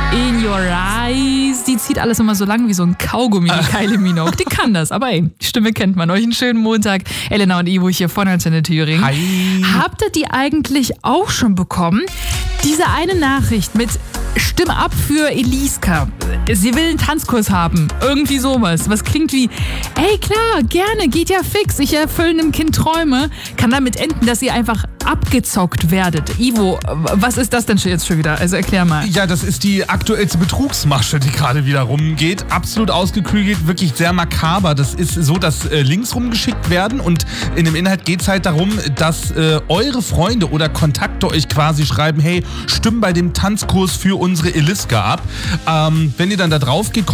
In Your Eyes. Die zieht alles immer so lang wie so ein Kaugummi, die Kylie Minogue. Die kann das, aber ey, die Stimme kennt man. Euch einen schönen Montag. Elena und Ivo hier von Antenne Thüringen. Hi. Habt ihr die eigentlich auch schon bekommen? Diese eine Nachricht mit Stimm ab für Eliska. Sie will einen Tanzkurs haben. Irgendwie sowas. Was klingt wie, ey klar, gerne, geht ja fix. Ich erfülle einem Kind Träume. Kann damit enden, dass ihr einfach abgezockt werdet. Ivo, was ist das denn jetzt schon wieder? Also erklär mal. Ja, das ist die aktuellste Betrugsmasche, die gerade wieder rumgeht. Absolut ausgeklügelt, wirklich sehr makaber. Das ist so, dass Links rumgeschickt werden und in dem Inhalt geht es halt darum, dass eure Freunde oder Kontakte euch quasi schreiben, hey, stimm bei dem Tanzkurs für unsere Eliska ab. Wenn ihr dann da drauf geht,